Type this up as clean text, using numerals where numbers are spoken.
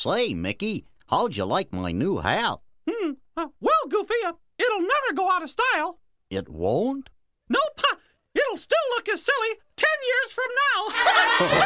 Say, Mickey, how'd you like my new hat? Well, Goofy, it'll never go out of style. It won't? Nope, it'll still look as silly 10 years from now.